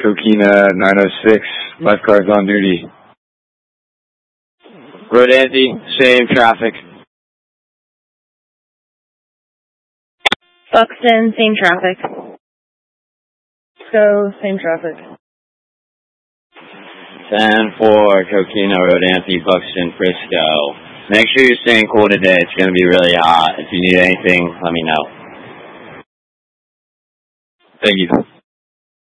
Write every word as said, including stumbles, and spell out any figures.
Coquina nine oh six, lifeguards on duty. Rodanthe, same traffic. Buxton, same traffic. Go, same traffic. ten four, Coquina, Rodanthe, Buxton, Frisco. Make sure you're staying cool today. It's going to be really hot. If you need anything, let me know. Thank you.